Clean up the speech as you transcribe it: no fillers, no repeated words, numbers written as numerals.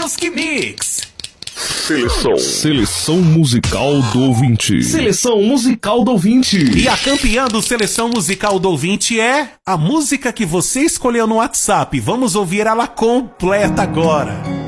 Music Mix. Seleção musical do ouvinte. Seleção musical do ouvinte. E a campeã do Seleção Musical do Ouvinte é a música que você escolheu no WhatsApp. Vamos ouvir ela completa agora.